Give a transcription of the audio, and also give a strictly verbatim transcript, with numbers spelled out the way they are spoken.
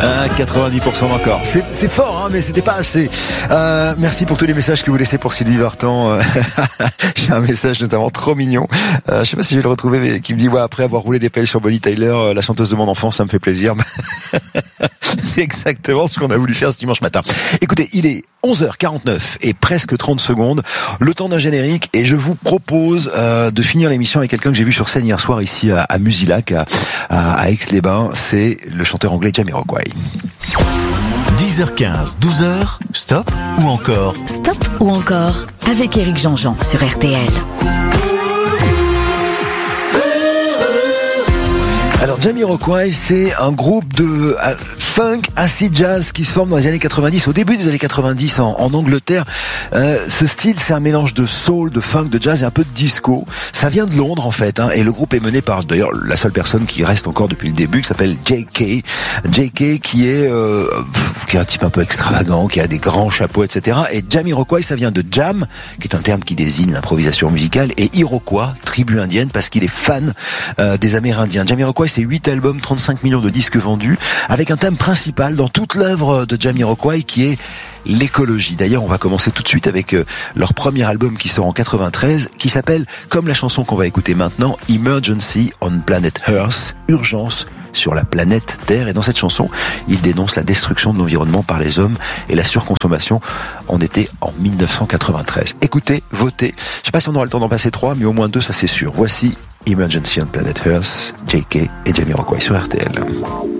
Ah, quatre-vingt-dix pour cent encore. C'est, c'est fort, hein, mais c'était pas assez. Euh, merci pour tous les messages que vous laissez pour Sylvie Vartan. J'ai un message notamment trop mignon. Euh, je sais pas si je vais le retrouver, mais qui me dit, ouais, après avoir roulé des pelles sur Bonnie Tyler, la chanteuse de mon enfance, ça me fait plaisir. C'est exactement ce qu'on a voulu faire ce dimanche matin. Écoutez, il est onze heures quarante-neuf et presque trente secondes, le temps d'un générique, et je vous propose euh, de finir l'émission avec quelqu'un que j'ai vu sur scène hier soir ici à, à Musilac, à, à, à Aix-les-Bains. C'est le chanteur anglais Jamiroquai. dix heures quinze, douze heures, stop ou encore? Stop ou encore avec Éric Jean-Jean sur R T L. Alors Jamiroquai, c'est un groupe de euh, funk, acid jazz qui se forme dans les années quatre-vingt-dix, au début des années quatre-vingt-dix en, en Angleterre. Euh, ce style, c'est un mélange de soul, de funk, de jazz et un peu de disco. Ça vient de Londres en fait, hein, et le groupe est mené par d'ailleurs la seule personne qui reste encore depuis le début, qui s'appelle J K. J K qui est euh, qui est un type un peu extravagant, qui a des grands chapeaux, et cetera. Et Jamiroquai, ça vient de jam, qui est un terme qui désigne l'improvisation musicale, et Iroquois, tribu indienne, parce qu'il est fan euh, des Amérindiens. Jamiroquai, c'est huit albums, trente-cinq millions de disques vendus, avec un thème principal dans toute l'œuvre de Jamiroquai qui est l'écologie. D'ailleurs, on va commencer tout de suite avec euh, leur premier album qui sort en quatre-vingt-treize, qui s'appelle, comme la chanson qu'on va écouter maintenant, Emergency on Planet Earth, urgence sur la planète Terre. Et dans cette chanson, il dénonce la destruction de l'environnement par les hommes et la surconsommation. On était en dix-neuf cent quatre-vingt-treize. Écoutez, votez. Je sais pas si on aura le temps d'en passer trois, mais au moins deux, ça c'est sûr. Voici Emergency on Planet Earth, J K et Jamiroquai sur R T L.